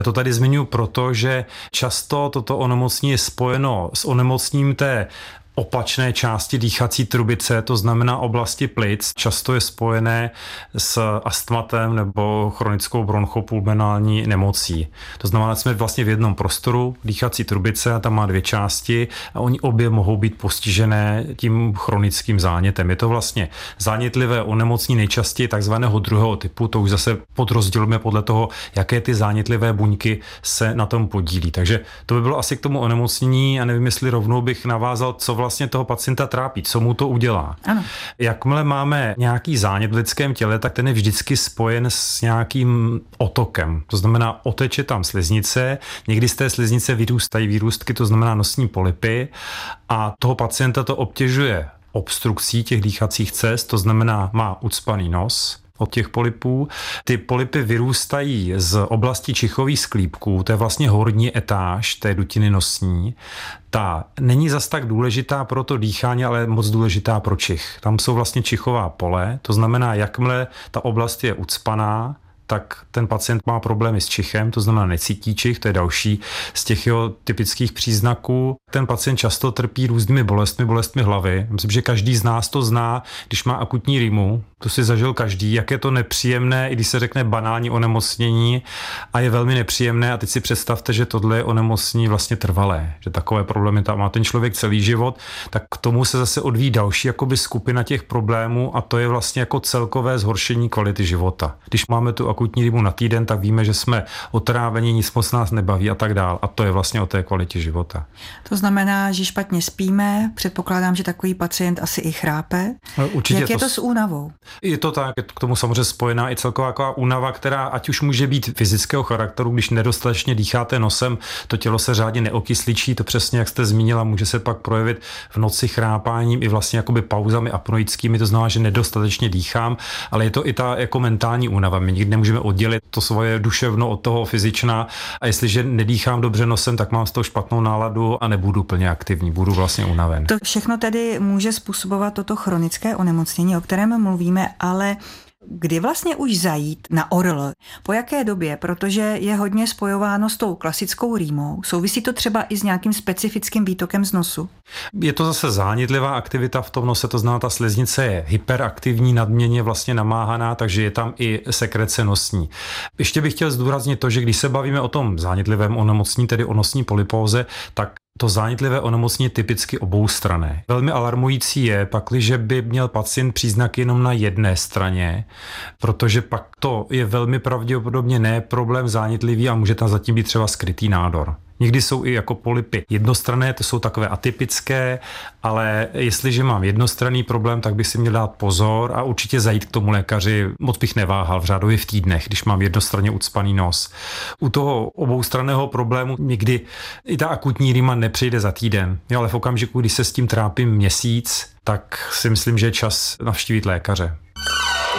To tady zmiňuji proto, že často toto onemocnění je spojeno s onemocněním té opačné části dýchací trubice, to znamená oblasti plic, často je spojené s astmatem nebo chronickou bronchopulmonální nemocí. To znamená, že jsme vlastně v jednom prostoru dýchací trubice a tam má dvě části a oni obě mohou být postižené tím chronickým zánětem. Je to vlastně zánětlivé onemocnění nejčastěji takzvaného druhého typu, to už zase podrozdělujeme podle toho, jaké ty zánětlivé buňky se na tom podílí. Takže to by bylo asi k tomu onemocnění a nevím, jestli rovnou bych navázal, co vlastně toho pacienta trápí, co mu to udělá. Ano. Jakmile máme nějaký zánět v lidském těle, tak ten je vždycky spojen s nějakým otokem. To znamená, oteče tam sliznice, někdy z té sliznice vyrůstají výrůstky, to znamená nosní polypy a toho pacienta to obtěžuje obstrukcí těch dýchacích cest, to znamená, má ucpaný nos od těch polypů. Ty polypy vyrůstají z oblasti čichových sklípků, to je vlastně horní etáž té dutiny nosní. Ta není zas tak důležitá pro to dýchání, ale moc důležitá pro čich. Tam jsou vlastně čichová pole, to znamená, jakmile ta oblast je ucpaná, tak ten pacient má problémy s čichem, to znamená necítí čich, to je další z těch jeho typických příznaků. Ten pacient často trpí různými bolestmi hlavy. Myslím, že každý z nás to zná, když má akutní rýmu, to si zažil každý, jak je to nepříjemné, i když se řekne banální onemocnění a je velmi nepříjemné a teď si představte, že tohle je onemocnění vlastně trvalé, že takové problémy tam má ten člověk celý život, tak k tomu se zase odvíjí další jakoby skupina těch problémů a to je vlastně jako celkové zhoršení kvality života. Když máme tu akutní rýmu na týden, tak víme, že jsme otráveni, nic moc nás nebaví a tak dál a to je vlastně o té kvalitě života. To znamená, že špatně spíme, předpokládám, že takový pacient asi i chrápe. Určitě jak je to s únavou? Je to tak, je k tomu samozřejmě spojená i celková taková únava, která ať už může být fyzického charakteru, když nedostatečně dýcháte nosem, to tělo se řádně neokysličí, to přesně jak jste zmínila, může se pak projevit v noci chrápáním i vlastně jakoby pauzami apnoickými, to znamená, že nedostatečně dýchám, ale je to i ta jako mentální únava. My nikdy nemůžeme oddělit to svoje duševno od toho fyzičná a jestliže nedýchám dobře nosem, tak mám z toho špatnou náladu a nebudu plně aktivní, budu vlastně unaven. To všechno tedy může způsobovat toto chronické onemocnění, o kterém mluvíme, ale kdy vlastně už zajít na ORL? Po jaké době? Protože je hodně spojováno s tou klasickou rýmou. Souvisí to třeba i s nějakým specifickým výtokem z nosu? Je to zase zánětlivá aktivita v tom nose, to znamená, ta sliznice je hyperaktivní, nadměrně vlastně namáhaná, takže je tam i sekrece nosní. Ještě bych chtěl zdůraznit to, že když se bavíme o tom zánětlivém onemocnění, tedy o nosní polypóze, tak to zánětlivé onemocnění je typicky oboustranné. Velmi alarmující je, pakliže by měl pacient příznaky jenom na jedné straně, protože pak to je velmi pravděpodobně ne problém zánětlivý a může tam zatím být třeba skrytý nádor. Někdy jsou i jako polypy jednostranné, to jsou takové atypické, ale jestliže mám jednostranný problém, tak bych si měl dát pozor a určitě zajít k tomu lékaři. Moc bych neváhal, v řádově v týdnech, když mám jednostranně ucpaný nos. U toho oboustranného problému někdy i ta akutní rýma nepřijde za týden, ale v okamžiku, když se s tím trápím měsíc, tak si myslím, že je čas navštívit lékaře.